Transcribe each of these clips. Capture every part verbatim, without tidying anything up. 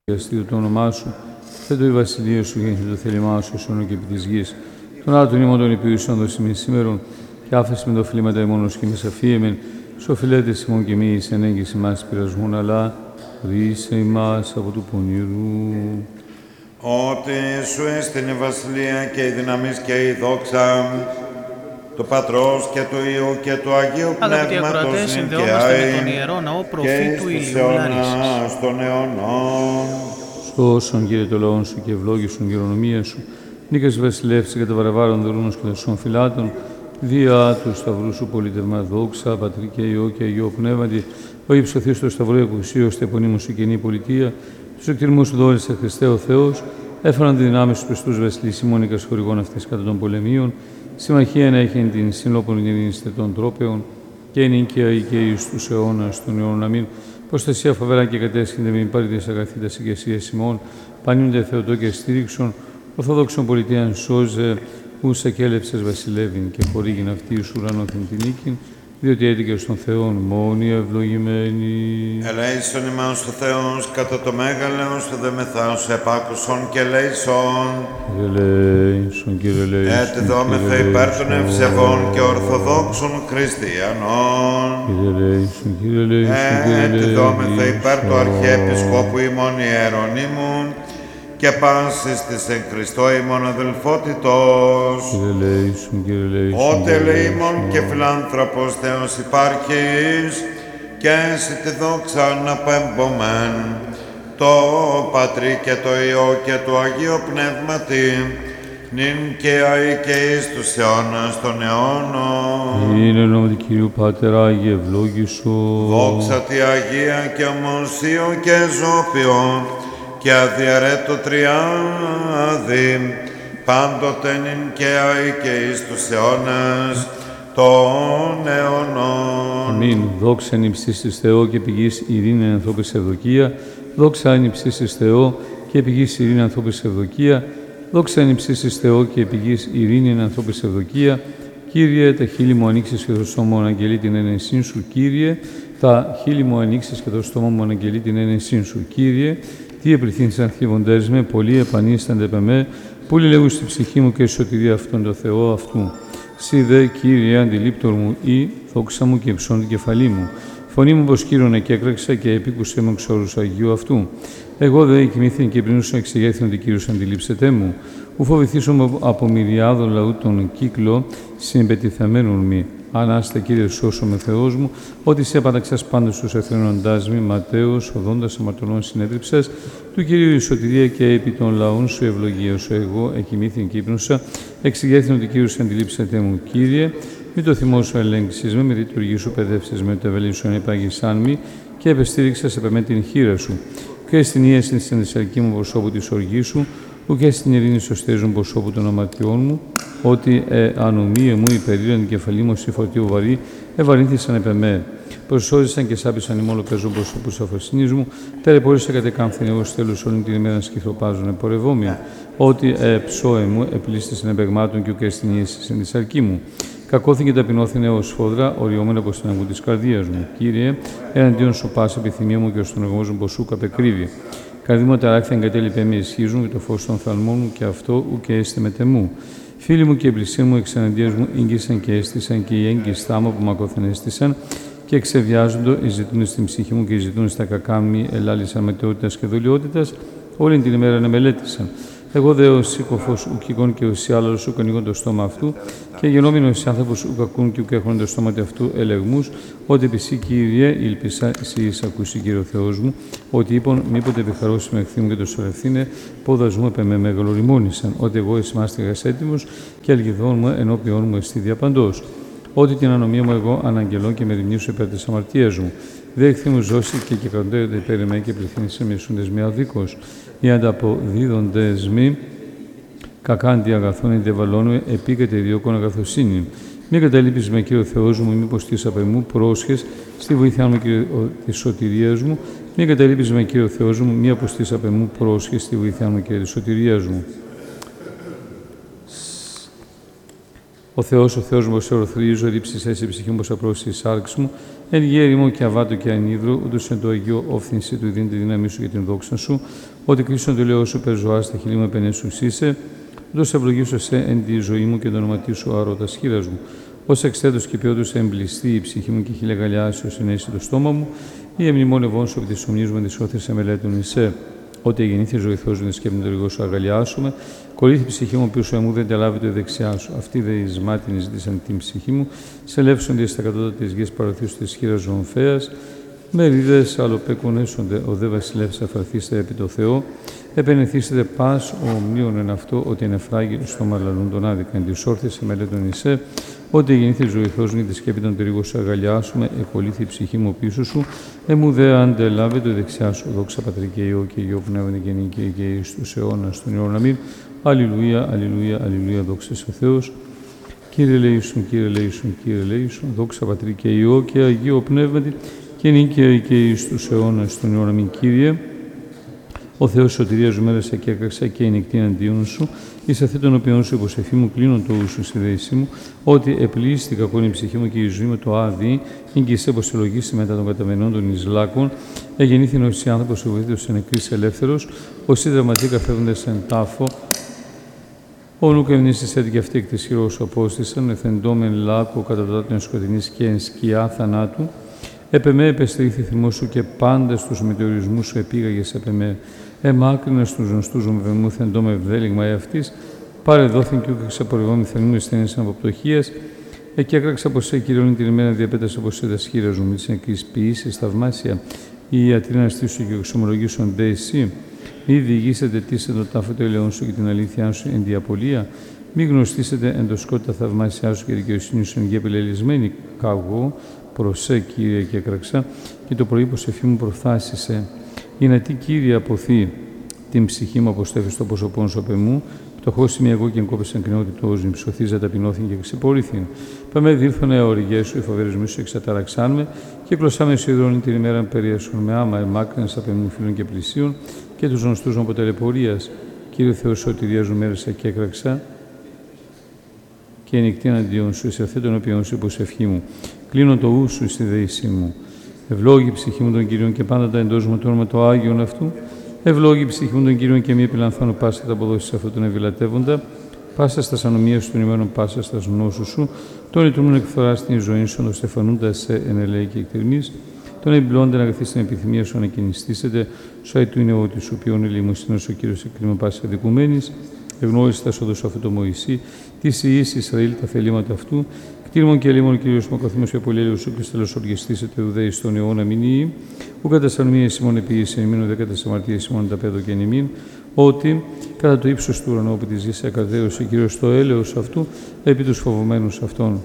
Αστείο το όνομά σου, θέτω η βασιλεία σου γεννηθεί το θέλημά σου, όσο και επί της γης. Τον άτον ημών των υπηρεσιών δοσιμήν σήμερον, και άφεση με το φιλήματα ημώνος και μεσαφίεμεν, σοφιλέτες ημών και μη εις ενέγγις ημάς πειρασμούν, αλλά ρίσε ημάς από του πονηρού. Ότι σου έστεινε η βασιλεία και η δύναμις και η δόξα του Πατρός και του Υιού και του Αγίου Πνεύματος νυν και αεί με τον Ιερό Ναό προφήτου Ηλιού Λαρίσης. Των αιωνών. Σώσον, Κύριε, το λαόν σου και ευλόγησον γερονομία σου, νίκες βασιλεύση κατά βαραβάρων δωρούμος και δοσών φυλάτων, διά του σταυρού σου πολίτευμα δόξα, Πατρί και Υιό και Αγίο Πνεύματι, ο ύψωθείς στο σταυρό εκουσίως, τε επωνύμου σου καινή πολιτεία, τους εκτιρμούς σου δόρισε Χριστέ ο Θεός, έφεραν τη δυνάμεις στους πιστούς βασιλείς ημώνικας χορηγών αυτής κατά των πολεμίων, συμμαχία να έχει την συνόπων ειρήνης των τρόπεων, και ενίκαια ή και εις τους αιώνας των αιώνων αμήν. Προστασία φοβερά και κατέσχυνται με υπάρτητες αγαθήτας ηγεσίας ημών, πανιούνται Θεοτό και στήριξον, Ορθόδοξον πολιτείαν σώζε, ούσα και έλευσες βασιλεύειν και χορήγην αυτή εις ουρανόθεν την νίκην, διότι έτυχε στον Θεόν μόνοι ευλογημένοι. Ελέησον ημάς ο Θεός, κατά το μέγαλος του δε μεθάους επάκουσον και ελέησον. Ελέησον, Κύριε, ελέησον. Έτε δόμεθα υπέρ των ευσεβών και ορθοδόξων χριστιανών. Κύριε, ελέησον, Κύριε, ελέησον, Κύριε, ελέησον. Έτε δόμεθα υπέρ του Αρχιεπισκόπου ημών Ιερονύμου και πάσης της εν Χριστώ ημών αδελφότητος. Κύριε, ελέησον, Κύριε, ελέησον. Ότε ελεήμων και φιλάνθρωπος Θεός υπάρχεις και εσύ τη δόξα αναπέμπομέν, το Πατρί και το Υιό και το Αγίο Πνεύματι, νυν και αεί και εις τους αιώνας των αιώνων. Είναι όνομα του Κυρίου Πάτερ Άγιε ευλόγησο. Δόξα τη Αγία και ομοσίο και ζώπιο και αδιαρέτω τριάδι, πάντοτε νυν και αεί και εις τους αιώνας των αιώνων. Αμήν. Δόξα εν υψίστης Θεό και πηγής ειρήνη ανθρώπης ευδοκία. Δόξα εν υψίστης Θεό και πηγής ειρήνη ανθρώπης ευδοκία. Δόξα εν υψίστης Θεό και πηγής ειρήνη ανθρώπης ευδοκία. Κύριε, τα χείλη μου ανοίξεις και το στόμα μου αναγγελεί την ένεσήν σου. Κύριε, τα χείλη μου ανοίξεις και το στόμα μου αναγγελεί την ένεσήν σου. Κύριε, τι επληθύνεις αρχιβοντές με, πολλοί επανίστανται πε με, πολλοί λέγουν στη ψυχή μου και η σωτηρία αυτόν το Θεό αυτού. Σύ δε, Κύριε, αντιλήπτορ μου ή δόξα μου και υψών την κεφαλή μου. Φωνή μου πως Κύριον και έκραξα και επίκουσε με εξόρους Αγίου αυτού. Εγώ δε κοιμήθην και πρινούσα εξηγέθην ότι Κύριος αντιλήψετε μου. Ου φοβηθήσω από μυριάδων λαού τον κύκλο συμπετιθεμένων μη. Ανάστε, Κύριε, σώσο με Θεός μου, ότι σε επαταξάς πάντως τους εθνώνοντάς μη, Ματέος, οδόντας αμαρτωλών συνέδριψας, του Κυρίου η σωτηρία και επί των λαών σου ευλογία σου. Εγώ εκοιμήθην και ύπνωσα, εξηγέθην ότι Κύριος αντιλήψετε μου. Κύριε, μη το θυμό σου ελέγξεις με, με τη λειτουργία σου παιδεύσεις με, το ευελή σου ενεπάγησάν μη, και επεστήριξα σε πεμέ την χείρα σου. Και στην ίεση στην ενδυσσαρκή μου προσώπου της οργής σου, ου και στην ειρήνη σωστέζουν προσώπου των αμαρτιών μου, ότι ε, ανομία μου υπερήραν την κεφαλή μου στη φορτίου βαρύ, ευαρύνθησαν επ' εμέ. Προσώζησαν και σάπησαν ημόλο παίζουν προσώπους αφροσύνης μου, τελεπόρησα κατεκάμφθην εγώ στέλους όλη την ημέρα σκυθροπάζουν επορευόμια, ότι ε, ψώε μου επλήστησαν επεγμάτων και ου και στην ίεση στην ενδυσσαρκή μου. Κακόθηκε ταπεινώθην έως σφόδρα, οριόμενα από την αγκού της καρδίας μου. Κύριε, εναντίον σου πάσα επιθυμία μου και ως τον εγωμό μου ποσού καπεκρύβει. Καρδί μου ταράχθεν κατέλειπε με ισχύζουν και το φως των θαλμών μου και αυτό ου και έστε μετεμού. Φίλοι μου και εμπλησίοι μου εξαναντίας μου ήγγισαν και έστησαν και οι έγκυστά μου που μακόθεν έστησαν και εξεβιάζοντο, εισζητούν στην ψυχή μου και εισζητούν στα κακά μου, ελάλησαν μετεότητας και δολιότητας, όλη την ημέρα να μελέτησαν. Εγώ δε ως σύκοφος ουκ και ως άλλος ουκ ανοίγον το στόμα αυτού και γενόμενο ως άνθρωπος ουκ ακούν και ουκ έχουν το στόμα αυτού ελεγμούς, ότι επί σύ, Κύριε, ήλπισα εσείς ακούσει, Κύριε ο Θεός μου, ότι είπον μήποτε επιχαρώσει με εχθή μου και το σωρευθύνε, πόδας μου επ' με μεγαλοριμόνησαν, ότι εγώ εσμάστηγας έτοιμος και αλγιδών μου ενώπιόν μου εστί διαπαντός. Ότι την ανομία μου εγώ αναγγελώ και με ρημνήσω υπέρ της αμαρτίας μου. Δε εχθή μου ζώσει και κυκροντέονται υπέρ εμέ και πληθύνησε με ισούντες μη αδίκως. Οι ανταποδίδοντες μη κακάντι αγαθών εντεβαλώνου επίκαιται ιδιώκον αγαθοσύνη. Μη καταλείπεις με, Κύριε Θεός μου, μη ποστείς απ' εμού πρόσχες στη βοήθειά μου, Κύριε της σωτηρίας μου. Μη καταλείπεις με, Κύριε Θεός μου, μη αποστείς απ' εμού πρόσχες στη βοήθειά μου, Κύριε της σωτηρίας μου. Ο Θεός, ο Θεός μου, σε ορθρίζω, ρίψεις εσύ ψυχή μου, πως απρόσει η σάρξη μου, εν γέρι μου και αβάτο και ανίδρου, ούτως εν το Αγίο όφθηνση του δίνει τη δύναμή σου και την δόξα σου, ότι κρίσον το λέω σου περζοά στα χείλη μου επενέσου είσαι, ούτως ευλογήσω σε εν τη ζωή μου και το όνοματί σου αρώτα χείρας μου. Ως εξέτος και ποιότος εμπληστεί η ψυχή μου και χίλια γαλιάσιο συνέσει το στόμα μου, ή εμνημόνευόν σου επί της ομνής μου ενδυσώθη σε μελέτων εισέ. Ότι γεννήθη ζωηθός μου, σκέπτην το ρηγό σου αγαλιάσουμε, κολλήθη η ψυχή μου πίσω μου, δεν τελάβει το δεξιά σου. Αυτή δε εις μάτιν ζήτησαν την ψυχή μου, σε λεύσονται εις τα κατώτατα της γης παροθείς της χείρας ζωομφαίας, μερίδες αλλοπέκονέσονται, ο δε βασιλεύς αφαρθήστε επί το Θεό, επενεθήσετε πας ο ομνίων εν αυτό, ότι είναι φράγει στο μαρλαλούν τον άδικα. Εν της όρθιες μελέτων εισέ, ότι γεννήθη ζωηθός μου, τη σκέπη των πυρηγό σου αγαλιάσουμε, εκολήθη η ψυχή μου πίσω σου, εμού δε αντελάβει το δεξιά σου. Δόξα Πατρί και Υιό και Υιό Πνεύμα και νίκη και εις τους αιώνας των αιώνων. Αμήν. Αλληλούια, αλληλούια, αλληλούια, δόξα ο Θεός. Κύριε λέησον, Κύριε λέησον, Κύριε λέησον, δόξα Πατρί και Υιό και Αγίο Πνεύματι και νίκη και εις τους αιώνας των αιώνων. Αμήν. Κύριε, ο Θεός σωτηρίας μέρεσα και έκραξα και ενικτή αντίον σου, εις αυτή τον οποίον σου υποσεφή μου, κλείνω το ούσου στη δέση μου, ότι επλήσει κακόν η ψυχή μου και η ζωή μου το άδει, ήγγισε πως ελογήσει μετά των καταμενών των Ισλάκων, εγεννήθην ως άνθρωπος ο βοήθητος εν εκκρίς ελεύθερος, ως οι δραματίκα φεύγοντες εν τάφο, ο νου καυνήσεις έτυχε αυτή εκ της χειρός απόστησαν, εθεντόμεν λάκο κατά το δάτων σκοτεινής και εν σκιά θανάτου, επεμέ επεστρίθη θυμό σου και πάντα στους μετεωρισμούς σου επήγαγες επεμέ. Εμάκρυνε στους γνωστούς μου βεμού θεντό με ευδέλιγμα εαυτής, πάρε δόθην και ούκεξε απορριγόμη θελμού ασθένειας από πτωχίας, εκεί έκραξα από σε κυριώνει την ημέρα διαπέτασα από σε τα σχήρας μου, της νεκρής ποιήσης θαυμάσια, η ιατρίνα στήσου και εξομολογήσουν δε εσύ, μη διηγήσετε τίσε το τάφο το ελαιόν σου και την αλήθειά σου εν διαπολία, μη γνωστήσετε εν το σκότα θαυμάσια σου και δικαιοσύνη σου εν γη επιλελισμένη, καγώ, προσέ Κύριε και έκραξα, και το πρωί πως εφή μου προφθάσισε. Για να τι Κύριε αποθεί την ψυχή μου αποστέφει στο ποσοπόν σου απεμού, πτωχός είμαι εγώ και εγκόπεσαν κοινότητός μου, ψωθίζα ταπεινώθην και ξεπορήθην. Πάμε δίρθωνα εωριγές σου, οι φοβέρες μου σου εξαταραξάν με, και κλωσάμε σου υδρώνει την ημέρα περιέσουν με άμα, εμάκρυνες απεμού φίλων και πλησίων, και τους γνωστούς μου από τελεπορίας. Κύριε Θεός σωτηρίας μου μέρεσα και έκραξα, και ενικτή αντίον σου, σε αυτήν τον οποίον σου υποσευχή μου. Κλείνω το ου σου στη δεήσή μου. Ευλόγη ψυχή μου των Κύριων και πάντα τα εντός μου το όνομα το Άγιον αυτού. Ευλόγη ψυχή μου των Κύριων και μη επιλανθάνω πάσα τα αποδόσεις αυτού τον ευηλατεύοντα. Πάσα στα ανομίες των ημέρων, πάσα στα γνώσου σου. Τον ητρούμενο εκφθορά στην ζωή σου, τον στεφανούντα σε ενελέη και εκτερμής. Τον εμπλώντα να αγαθείς στην επιθυμία σου να κινηστήσετε. Σάι του είναι ότι σου ποιον ελεημοσύνος ο Κύριος εκκρίμα πάσα αδικουμένης. Εγνώρισε τα σώδος αυτού το Μωυσή, τη ιής Ισραήλ τα θελήματα αυτού. Κτήρμον και ελίμον Κύριος μου, καθήμος και απολέλειος σου, και στέλος οργιστήσετε ουδέη στον αιώνα μηνύη, ου κατά σαρμίες ημών επίηση ημίν, ουδέ κατά σαμαρτίες ημών τα πέδο και ημίν, ότι κατά το ύψος του ουρανού που της γης ακαρδαίωσε Κύριος το έλεος αυτού, επί τους φοβωμένους αυτών.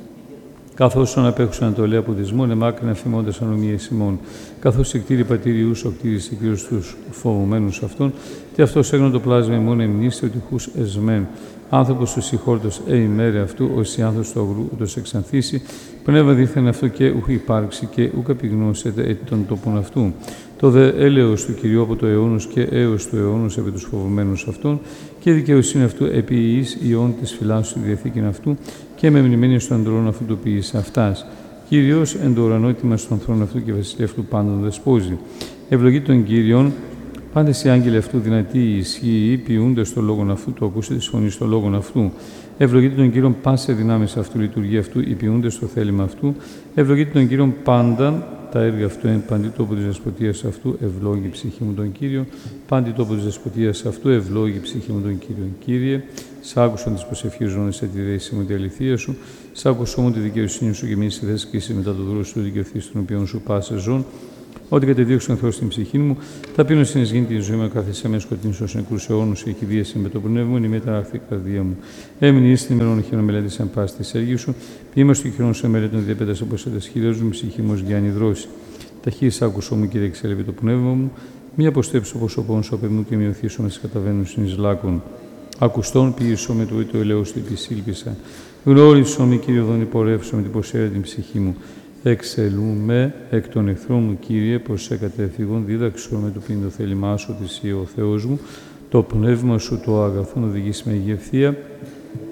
Καθώς αναπέχουσαν το ελέα πουδισμόν, εμάκρινα φημώντας ανομίες ημών. Καθώς εκτήρη πατήριους, ο κτήρισε Κύριος τους φοβωμένους αυτών, και αυτός έγνω το πλάσμα ημών εμνήστε ότι χους εσμέν. Άνθρωπος του συγχώρτος ε ημέρε αυτού, ως η άνθρωπος του αγρού ούτως εξανθήσει, πνεύμα δίθεν αυτό και ουχ υπάρξει και ουκ επιγνώσετε έτη των τόπων αυτού. Το δε έλεος του Κυρίου από το αιώνος και έως του αιώνος επί τους φοβωμένους αυτών, και δικαιοσύνη αυτού επί εις ιών της φυλάς του διαθήκην αυτού, και με μνημένη στον αντρών αυτού του ποιήσε αυτάς. Κύριος εν το ουρανό έτοιμα στον θρόνο αυτού και βασιλεύτου πάντων δεσπόζει. Ευλογή των Κύριων. Πάντες οι άγγελοι αυτού δυνατοί ισχύοι, ποιούνται στο λόγον αυτού, το ακούσετε τη φωνή στο λόγον αυτού. Ευλογείται τον Κύριον πάσε δυνάμεις αυτού, λειτουργία αυτού, υπηούνται στο θέλημα αυτού. Ευλογείται τον Κύριον πάντα τα έργα αυτού, εν παντή τόπο της δεσποτείας αυτού, ευλόγη ψυχή μου τον Κύριο. Παντή τόπο της δεσποτείας αυτού, ευλόγη ψυχή μου τον Κύριο. Κύριε, σ' άκουσαν τις προσευχές ζώνες σε τη δέση μου τη αληθεία σου, σ' άκουσαν μου τη δικαιοσύνη σου και μη σε δέσκηση μετά το δρόσο του δικαιωθείς των οποίων σου πάσε ζών. Ότι κατεδίωξε ο Θεός στην ψυχή μου, ταπείνω στην εισγήνη τη ζωή μου, κάθεσαι με σκοτεινή στου νεκρού αιώνου, η εκειδίαση με το πνεύμα, η μεταραχθή καρδία μου. Έμεινε εις την ημερών χειρομελέτη εν πάση τη έργη σου, ποιήμα στο χειρόν σε μελέτων διαπέτασα από σε τα σχήρια μου, ψυχή μου για ανιδρώσει. Ταχύ άκουσό μου, Κύριε, εξέλευε το πνεύμα μου, μη αποστέψω προσωπών σου απ' μου και μειωθήσω με τι καταβαίνουν στην Ισλάκων. Ακουστών ποιήσω με το ήτο ελαιό του επισήλπισα. Γνώρισό με, Κύριε, οδόν υπορεύσω με την ποσέρα την ψυχή μου. Εξελούμε εκ των εχθρών μου, Κύριε, πως σε κατεφύγων, δίδαξω με το πίντο θέλημά σου, ότι εσύ ο Θεός μου, το πνεύμα σου το αγαθόν οδηγήσει με ηγευθεία.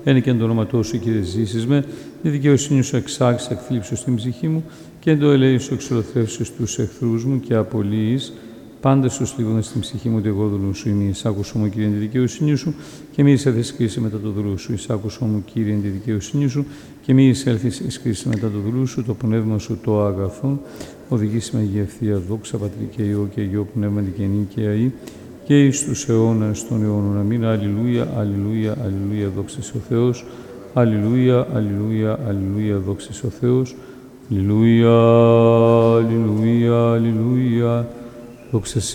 Ένα και εν το όνομα σου, Κύριε, ζήσεις με, τη δικαιοσύνη σου εξάξεις εκθλίψου στην ψυχή μου και εν το ελέη σου εξολοθρεύσεις τους εχθρούς μου και απολύεις πάντα σου θλίβοντας στην ψυχή μου, ότι εγώ δούλου σου είμαι. Εισάκουσό μου, Κύριε, τη δικαιοσύνη σου και μη εισέλθεις κρίση μετά το δούλου σου. Εισάκουσό μου, Κύριε, τη δικαιοσύνη σου και μη εισέλθεις κρίση μετά το δούλου σου. Το πνεύμα σου το αγαθόν οδηγήσει με Αγία Ευθεία, δόξα Πατρί και Υιό και Αγίο Πνεύμα δικαιανή και αή και εις τους αιώνας των αιώνων. Αμήν. Αλληλούια, αλληλούια, αλληλούια, δόξα ο Θεός. Αλληλούια, αλληλούια, αλληλούια, δόξα ο Θεός. Αλληλούια, αλληλούια, αλληλούια, δόξα